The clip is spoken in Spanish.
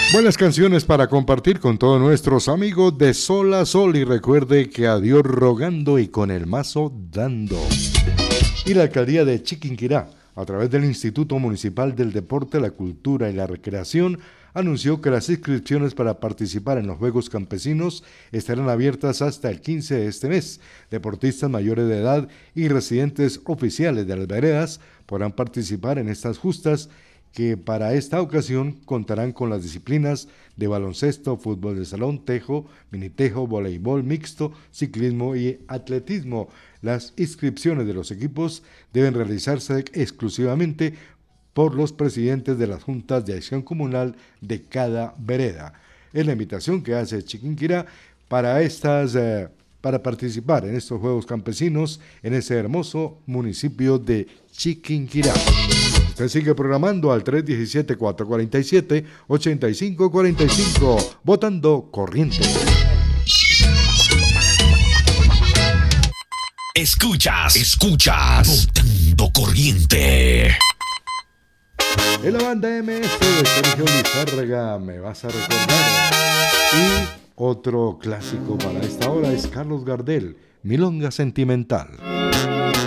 Buenas canciones para compartir con todos nuestros amigos de Sol a Sol y recuerde que a Dios rogando y con el mazo dando. Y la alcaldía de Chiquinquirá, a través del Instituto Municipal del Deporte, la Cultura y la Recreación, anunció que las inscripciones para participar en los Juegos Campesinos estarán abiertas hasta el 15 de este mes. Deportistas mayores de edad y residentes oficiales de las veredas podrán participar en estas justas que para esta ocasión contarán con las disciplinas de baloncesto, fútbol de salón, tejo, minitejo, voleibol mixto, ciclismo y atletismo. Las inscripciones de los equipos deben realizarse exclusivamente por los presidentes de las juntas de acción comunal de cada vereda. Es la invitación que hace Chiquinquirá para para participar en estos Juegos Campesinos en ese hermoso municipio de Chiquinquirá. Usted sigue programando al 317-447-8545, votando corriente. Escuchas, votando corriente. En la banda MS de Sergio Lizárraga, me vas a recordar. Y otro clásico para esta hora es Carlos Gardel, Milonga Sentimental.